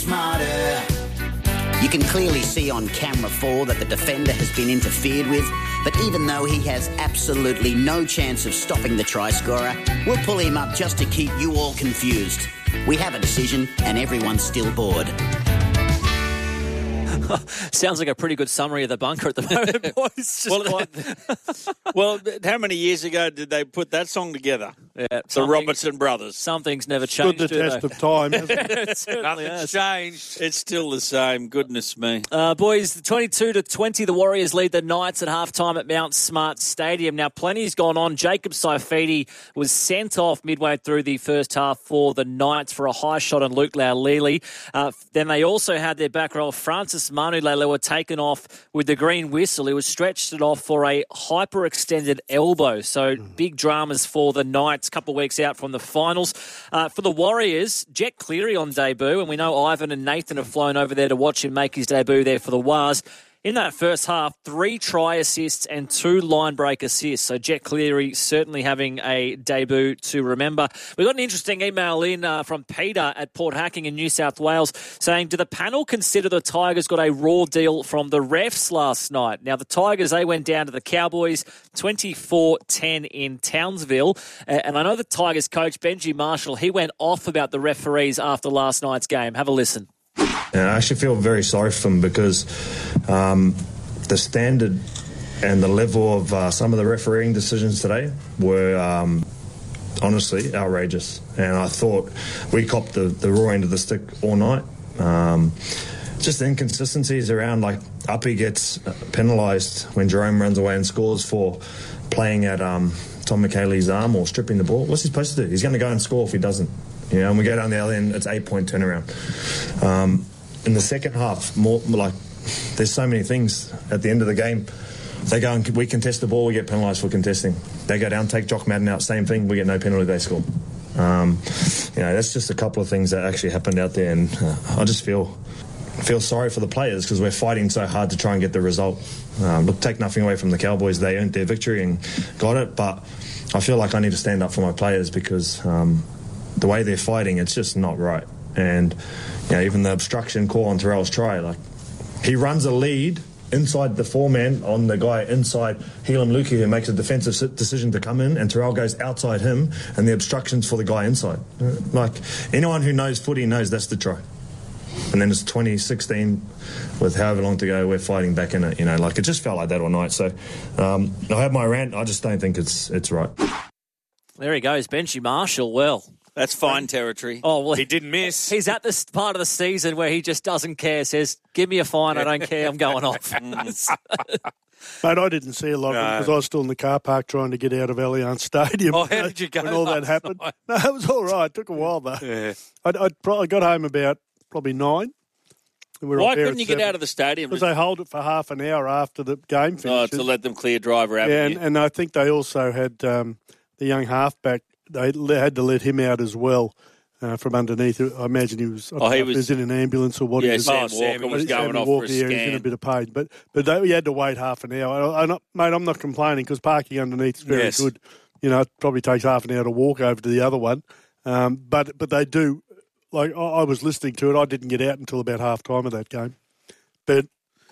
Smarter. You can clearly see on camera 4 that the defender has been interfered with, but even though he has absolutely no chance of stopping the try scorer, we'll pull him up just to keep you all confused. We have a decision and everyone's still bored. Sounds like a pretty good summary of the bunker at the moment, boys. Well, how many years ago did they put that song together? Yeah, the Robertson Brothers. Something's never changed. Stood the test of time, hasn't it? Nothing's changed. It's still the same. Goodness me. Boys, 22-20, the Warriors lead the Knights at halftime at Mount Smart Stadium. Now, plenty's gone on. Jacob Saifidi was sent off midway through the first half for the Knights for a high shot on Luke Laulili. Then they also had their back row, Francis Manulele, were taken off with the green whistle. He was stretched it off for a hyperextended elbow. So big dramas for the Knights, a couple of weeks out from the finals. For the Warriors, Jet Cleary on debut, and we know Ivan and Nathan have flown over there to watch him make his debut there for the Wars. In that first half, 3 try assists and 2 line break assists. So Jet Cleary certainly having a debut to remember. We got an interesting email in from Peter at Port Hacking in New South Wales saying, do the panel consider the Tigers got a raw deal from the refs last night? Now, the Tigers, they went down to the Cowboys 24-10 in Townsville. And I know the Tigers coach, Benji Marshall, he went off about the referees after last night's game. Have a listen. And I actually feel very sorry for them because the standard and the level of some of the refereeing decisions today were honestly outrageous. And I thought we copped the raw end of the stick all night. Just the inconsistencies around, like Uppy gets penalised when Jerome runs away and scores for playing at Tom McHaley's arm or stripping the ball. What's he supposed to do? He's going to go and score if he doesn't. You know, and we go down the other end, it's 8-point turnaround. In the second half, more like there's so many things at the end of the game. They go and we contest the ball, we get penalised for contesting. They go down, take Jock Madden out, same thing, we get no penalty, they score. That's just a couple of things that actually happened out there, and I just feel sorry for the players because we're fighting so hard to try and get the result. Take nothing away from the Cowboys, they earned their victory and got it, but I feel like I need to stand up for my players because the way they're fighting, it's just not right. And even the obstruction call on Terrell's try, like he runs a lead inside the 4-man on the guy inside Helam Luki who makes a defensive decision to come in, and Terrell goes outside him, and the obstruction's for the guy inside. Like anyone who knows footy knows that's the try. And then it's 2016 with however long to go, we're fighting back in it. It just felt like that all night. So I have my rant. I just don't think it's right. There he goes, Benji Marshall. Well, that's fine territory. Oh, well, he didn't miss. He's at this part of the season where he just doesn't care, says, give me a fine, I don't care, I'm going off. Mate, I didn't see a lot of it because I was still in the car park trying to get out of Allianz Stadium. Oh, how did you go when all that happened? Night? No, it was all right. It took a while, though. Yeah. I got home about probably 9. Why couldn't you get out of the stadium? Because they hold it for half an hour after the game finishes. To let them clear driver avenue. And I think they also had the young halfback, they had to let him out as well. From underneath, I imagine he was. He was in an ambulance or what. Yeah, he was. Sam Walker was going off for a scan. He was in a bit of pain, but he had to wait half an hour. Mate, I'm not complaining because parking underneath is very good. It probably takes half an hour to walk over to the other one, but they do. Like I was listening to it, I didn't get out until about half time of that game, but.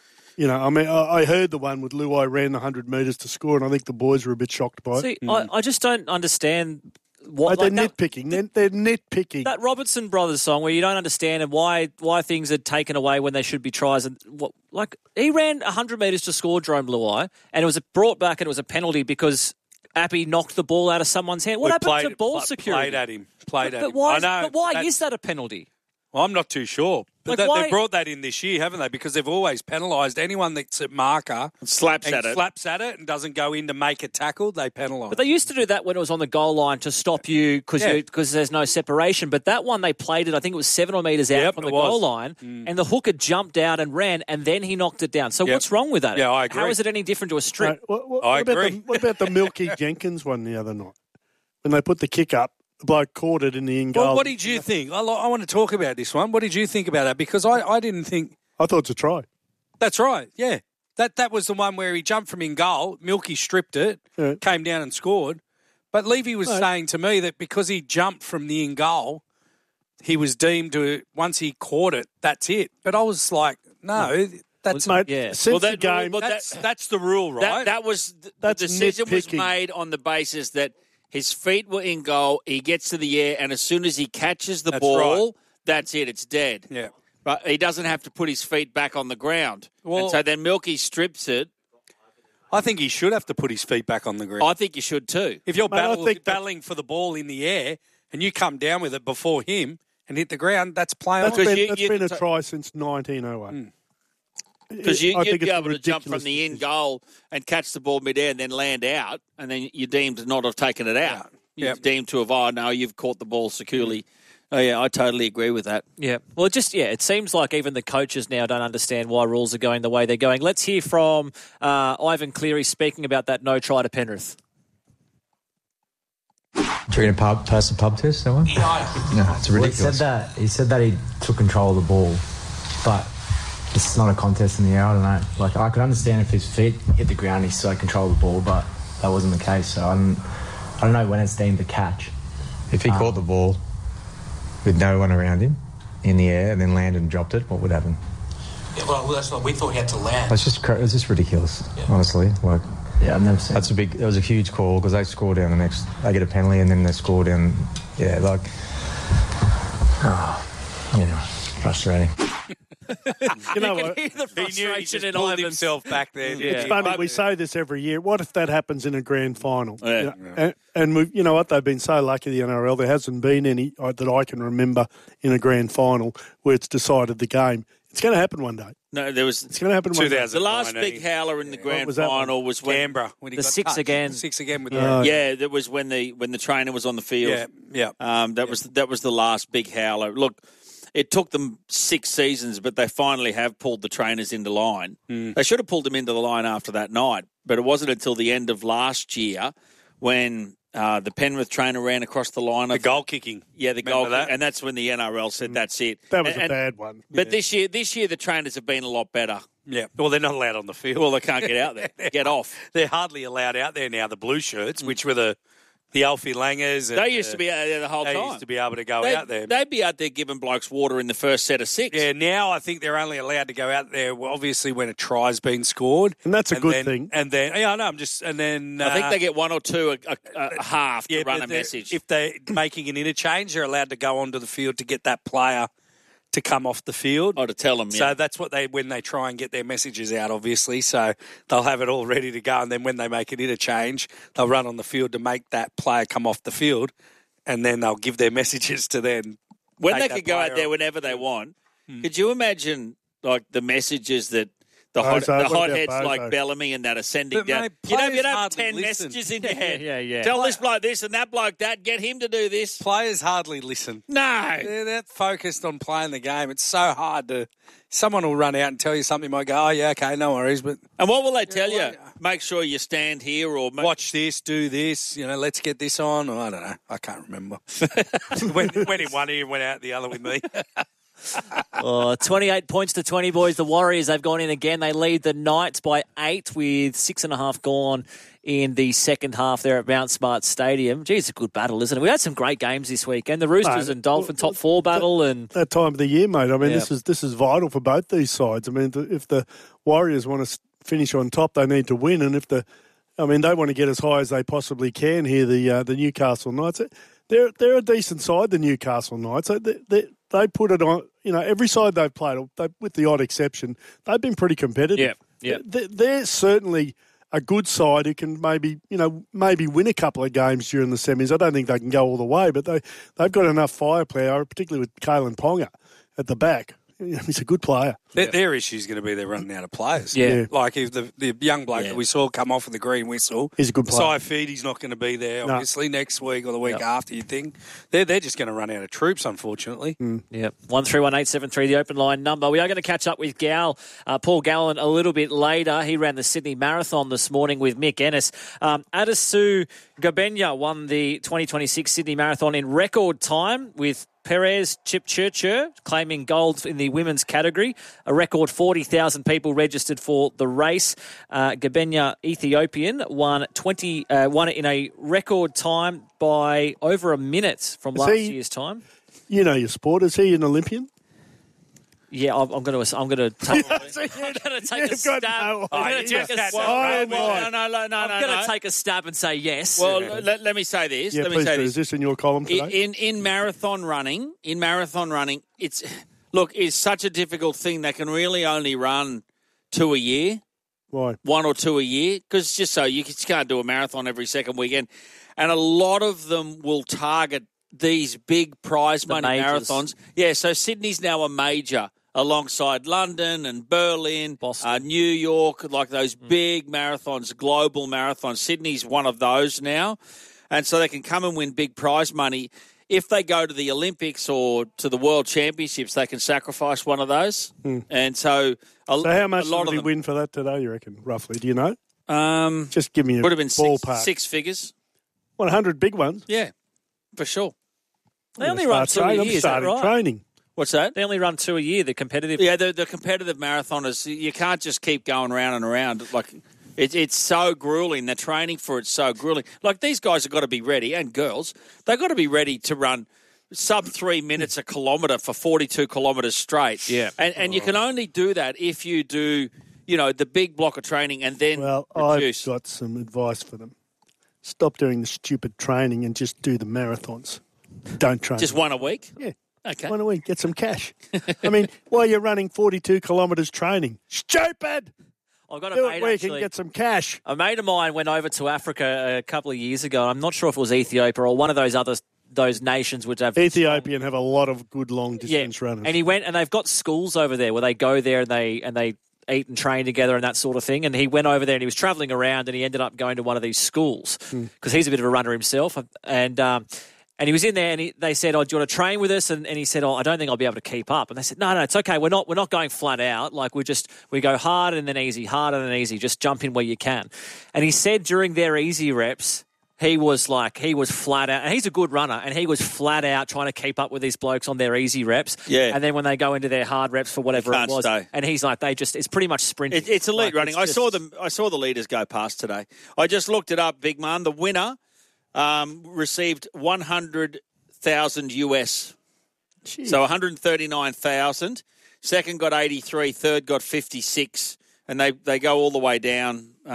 I heard the one with Luai ran 100 metres to score, and I think the boys were a bit shocked by it. See, I just don't understand. They're nitpicking. They're nitpicking. That Robertson Brothers song where you don't understand and why things are taken away when they should be tries. And he ran 100 metres to score, Jerome Luai, and it was brought back and it was a penalty because Appy knocked the ball out of someone's hand. What happened to ball security? Played at him. But why is that a penalty? Well, I'm not too sure. But they've brought that in this year, haven't they? Because they've always penalised anyone that's at marker slaps at it and doesn't go in to make a tackle, they penalise. But they used to do that when it was on the goal line to stop you because there's no separation. But that one they played it, I think it was 7 metres out from the goal line, and the hooker jumped out and ran, and then he knocked it down. So what's wrong with that? Yeah, I agree. How is it any different to a strip? I agree. What about the Milky Jenkins one the other night? When they put the kick up, the bloke caught it in the in goal. Well, what did you think? I want to talk about this one. What did you think about that? Because I didn't think... I thought it's a try. That's right, yeah. That was the one where he jumped from in goal, Milky stripped it, came down and scored. But Levy was saying to me that because he jumped from the in goal, he was deemed to, once he caught it, that's it. But I was like, no, that's Mate, yeah. since the game, that's the rule, right? The decision was made on the basis that his feet were in goal, he gets to the air, and as soon as he catches the ball, that's it, it's dead. Yeah. But he doesn't have to put his feet back on the ground. Well, and so then Milky strips it. I think he should have to put his feet back on the ground. I think you should too. If you're battling for the ball in the air and you come down with it before him and hit the ground, that's playing on. That's been a try since 1901. Because you'd be able to jump from the in goal and catch the ball midair and then land out, and then you're deemed to not have taken it out. You're deemed to have, no, you've caught the ball securely. Oh, yeah, I totally agree with that. Yeah. Well, it seems like even the coaches now don't understand why rules are going the way they're going. Let's hear from Ivan Cleary speaking about that no try to Penrith. During a pass a pub test, someone? No, it's ridiculous. Well, he said that he took control of the ball, but it's not a contest in the air. I don't know. Like, I could understand if his feet hit the ground, he still had control of the ball, but that wasn't the case. So I don't know when it's deemed a catch. If he caught the ball with no one around him in the air and then landed and dropped it, what would happen? Yeah, well, that's what we thought he had to land. It's just ridiculous, honestly. Like, yeah, I've never seen it was a huge call because they score down they get a penalty and then they score down. Yeah, like, frustrating. You know what? Hear the frustration in Ivan's himself back there. It's funny, we say this every year. What if that happens in a grand final? Yeah. And you know what? They've been so lucky, the NRL. There hasn't been any that I can remember in a grand final where it's decided the game. It's going to happen one day. No, it's going to happen one day. The last big howler in the grand final was when Canberra, when he the got 6 touched. again. 6 again with that was when the trainer was on the field. Yeah. That was the last big howler. Look, it took them 6 seasons, but they finally have pulled the trainers into line. They should have pulled them into the line after that night, but it wasn't until the end of last year when the Penrith trainer ran across the line. The goal kicking. Yeah, the goal kick, and that's when the NRL said that's it. That was a bad one. But this year the trainers have been a lot better. Yeah. Well, they're not allowed on the field. Well, they can't get out there. Get off. They're hardly allowed out there now, the blue shirts, which were the Alfie Langers. They used to be out there the whole time. They used to be able to go out there. They'd be out there giving blokes water in the first set of 6. Yeah, now I think they're only allowed to go out there, obviously, when a try's been scored. And that's a good thing. And then, I think they get 1 or 2 a half to run a message. If they're making an interchange, they're allowed to go onto the field to get that player to come off the field. Oh, to tell them, So that's what when they try and get their messages out, obviously. So they'll have it all ready to go, and then when they make an interchange, they'll run on the field to make that player come off the field, and then they'll give their messages to them. When they could go out there whenever they want, could you imagine, like, the messages that the hotheads like Bellamy and that are sending down? Mate, you don't have 10 messages in your head. Yeah. Tell this bloke this and that bloke that. Get him to do this. Players hardly listen. No. They're that focused on playing the game. It's so hard to... Someone will run out and tell you something. Might go, oh, yeah, okay, no worries. But and what will they tell you? Make sure you stand here or... Watch this, do this, let's get this on. Or, I don't know. I can't remember. when in one ear, went out the other with me. 28 points to 20, boys. The Warriors, they've gone in again. They lead the Knights by 8 with 6.5 gone in the second half there at Mount Smart Stadium. Gee, it's a good battle, isn't it? We had some great games this weekend. The Roosters and Dolphin top 4 battle. And that time of the year, mate. I mean, this is vital for both these sides. I mean, if the Warriors want to finish on top, they need to win. And they want to get as high as they possibly can here, the Newcastle Knights. They're a decent side, the Newcastle Knights. They put it on, every side they've played, with the odd exception, they've been pretty competitive. Yeah. They're certainly a good side who can maybe win a couple of games during the semis. I don't think they can go all the way, but they've got enough firepower, particularly with Kalen Ponga at the back. He's a good player. Their issue is going to be they're running out of players. Yeah. Like if the young bloke that we saw come off with the green whistle. He's a good player. Saifiti's not going to be there, obviously, next week or the week after, you think. They're just going to run out of troops, unfortunately. Yeah. 131873, the open line number. We are going to catch up with Paul Gallen a little bit later. He ran the Sydney Marathon this morning with Mick Ennis. Adisu Gabenya won the 2026 Sydney Marathon in record time with Perez Chipchurcher claiming gold in the women's category. A record 40,000 people registered for the race. Gabenya, Ethiopian, won it in a record time by over a minute from last year's time. You know your sport. Is he an Olympian? Yeah, I'm going to take a stab. I'm going to take a stab and say yes. Well, let me say this. Yeah, let me please say do. this. Is this in your column today? In marathon running, it's such a difficult thing. They can really only run 2 a year. Why? 1 or 2 a year, because it's just so you just can't do a marathon every second weekend. And a lot of them will target these big prize money marathons. Yeah, so Sydney's now a major alongside London and Berlin, Boston, New York, like those big marathons, global marathons. Sydney's one of those now. And so they can come and win big prize money. If they go to the Olympics or to the World Championships, they can sacrifice one of those. And so how much did he win for that today, you reckon, roughly? Do you know? Just give me a would have been ballpark. six figures. 100 big ones? Yeah, for sure. They only run 2 a year, is that right? Training. What's that? They only run 2 a year, the competitive. Yeah, the competitive marathoners, you can't just keep going round and around. Like, it's so grueling. The training for it's so grueling. Like, these guys have got to be ready, and girls, they've got to be ready to run sub 3 minutes a kilometre for 42 kilometres straight. Yeah. And you can only do that if you do, the big block of training and then reduce. I've got some advice for them. Stop doing the stupid training and just do the marathons. Don't train. Just one a week? Yeah. Okay. 1 a week. Get some cash. I mean, while you're running 42 kilometres training. Stupid! I've got a do mate, it where you actually, can get some cash. A mate of mine went over to Africa a couple of years ago. I'm not sure if it was Ethiopia or one of those nations which have... Ethiopian have a lot of good long-distance runners. And he went, and they've got schools over there where they go there and they eat and train together and that sort of thing. And he went over there and he was travelling around and he ended up going to one of these schools because he's a bit of a runner himself. And he was in there and they said, do you want to train with us? And he said, I don't think I'll be able to keep up. And they said, no, it's okay. We're not going flat out. Like we go hard and then easy, harder than easy. Just jump in where you can. And he said during their easy reps, he was flat out. And he's a good runner. And he was flat out trying to keep up with these blokes on their easy reps. Yeah. And then when they go into their hard reps for whatever it was. Stay. And he's like, it's pretty much sprinting. It's elite running. I saw the leaders go past today. I just looked it up, big man. The winner received 100,000 US. Jeez. So 139,000. Second got 83. Third got 56. And they go all the way down, to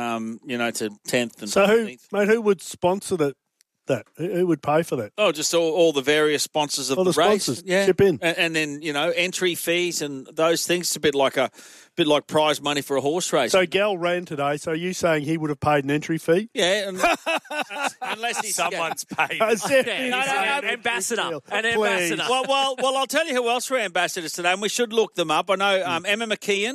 10th and 15th. Who would sponsor that? Who would pay for that? Oh, just all the various sponsors of all the race. Sponsors. Yeah. Chip in. And then, entry fees and those things. It's a bit like prize money for a horse race. So Gal ran today. So are you saying he would have paid an entry fee? Yeah. Unless someone's paid. Ambassador. An ambassador. Well, I'll tell you who else were ambassadors today, and we should look them up. I know Emma McKeon.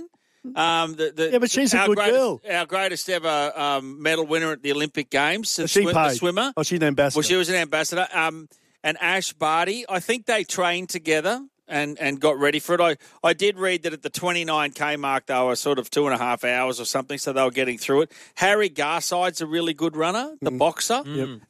But she's a good girl. Our greatest ever medal winner at the Olympic Games. She paid. The swimmer. Oh, she's an ambassador. Well, she was an ambassador. And Ash Barty, I think they trained together and got ready for it. I did read that at the 29K mark, they were sort of 2.5 hours or something, so they were getting through it. Harry Garside's a really good runner, the boxer,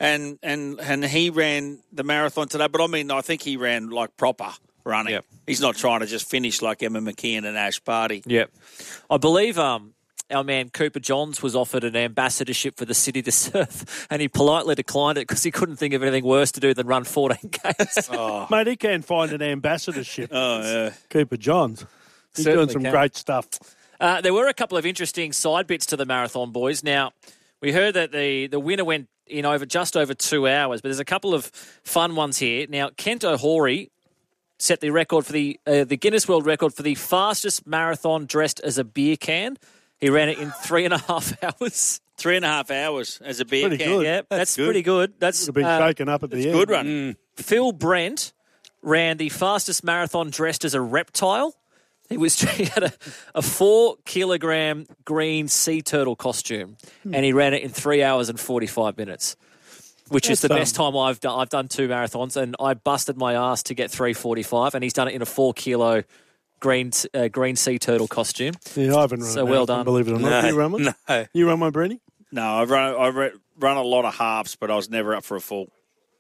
and he ran the marathon today. But I think he ran like proper running. Yep. He's not trying to just finish like Emma McKeon and Ash Barty. Yep. I believe our man Cooper Johns was offered an ambassadorship for the City to Surf, and he politely declined it because he couldn't think of anything worse to do than run 14Ks. Mate, he can find an ambassadorship. Oh, yeah. Cooper Johns. He's Certainly doing some great stuff. There were a couple of interesting side bits to the marathon, boys. Now, we heard that the winner went in just over 2 hours, but there's a couple of fun ones here. Now, Kent O'Hoary set the record for the Guinness World Record for the fastest marathon dressed as a beer can. He ran it in 3.5 hours. 3.5 hours as a beer can. Good. Yeah, that's pretty good. That's been shaken up at the end. Good run. Phil Brent ran the fastest marathon dressed as a reptile. He had a 4-kilogram green sea turtle costume, and he ran it in 3 hours and 45 minutes. Which is the best time I've done. I've done 2 marathons, and I busted my ass to get 3:45, and he's done it in a 4-kilo green sea turtle costume. Yeah, I haven't run. So well done. Believe it or not, you run one? No, you run one, Brenny? No, I've run a lot of halves, but I was never up for a full.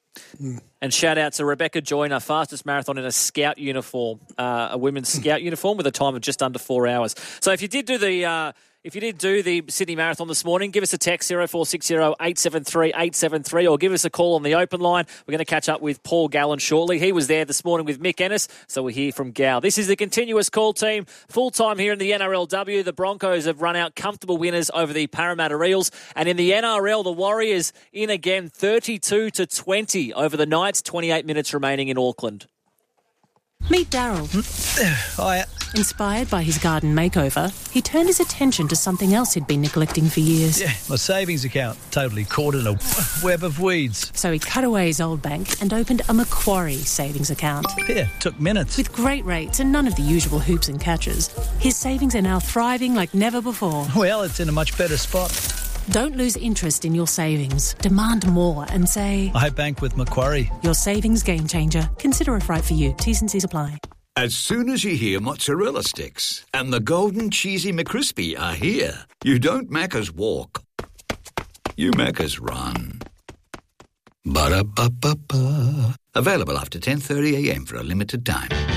And shout out to Rebecca Joyner, fastest marathon in a scout uniform, a women's scout uniform with a time of just under 4 hours. So if you did do the If you did do the Sydney Marathon this morning, give us a text 0460 873 873 or give us a call on the open line. We're going to catch up with Paul Gallen shortly. He was there this morning with Mick Ennis, so we'll hear from Gal. This is the continuous call team, full-time here in the NRLW. The Broncos have run out comfortable winners over the Parramatta Eels. And in the NRL, the Warriors in again 32-20 over the Knights, 28 minutes remaining in Auckland. Meet Daryl. Hiya. Inspired by his garden makeover, he turned his attention to something else he'd been neglecting for years. Yeah, my savings account, totally caught in a web of weeds. So he cut away his old bank and opened a Macquarie savings account. Yeah, took minutes. With great rates and none of the usual hoops and catches, his savings are now thriving like never before. Well, it's in a much better spot. Don't lose interest in your savings. Demand more and say, I bank with Macquarie. Your savings game changer. Consider if right for you. T's and C's apply. As soon as you hear mozzarella sticks and the golden cheesy McCrispy are here, you don't Macca's walk. You Macca's run. Ba-da-ba-ba-ba. Available after 10:30 a.m. for a limited time.